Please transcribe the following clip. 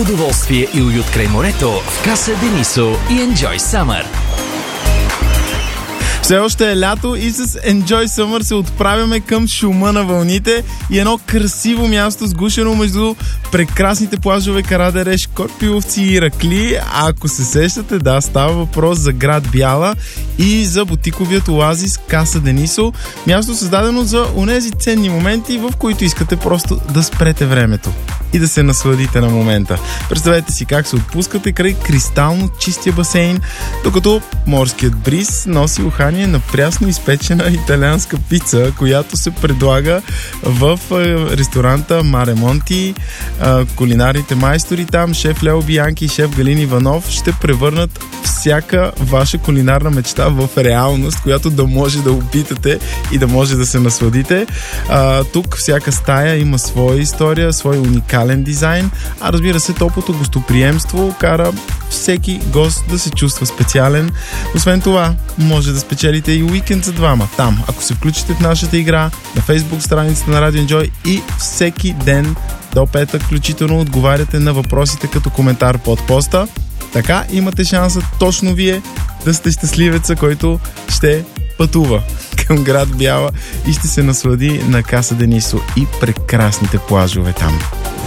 Удоволствие и уют край морето в Каса Денисо и Enjoy Summer. Все още е лято и с Enjoy Summer се отправяме към шума на вълните и едно красиво място, сгушено между прекрасните плажове Карадареш, Корпиловци и Иракли. А ако се сещате, да, става въпрос за град Бяла и за бутиковият оазис Каса Денисо. Място създадено за онези ценни моменти, в които искате просто да спрете времето и да се насладите на момента. Представете си как се отпускате край кристално чистия басейн, докато морският бриз носи ухание на прясно изпечена италианска пица, която се предлага в ресторанта Маре Монти. Кулинарните майстори там, шеф Лео Бианки и шеф Галин Иванов, ще превърнат всяка ваша кулинарна мечта в реалност, която да може да опитате и да може да се насладите. Тук всяка стая има своя история, свой уникален дизайн, а разбира се, топлото гостоприемство кара всеки гост да се чувства специален. Освен това, може да спечелите и уикенд за двама там, ако се включите в нашата игра на Facebook страницата на Radio Enjoy и всеки ден до петък включително отговаряте на въпросите като коментар под поста. Така имате шанса точно вие да сте щастливеца, който ще пътува към град Бяла и ще се наслади на Каса Денисо и прекрасните плажове там.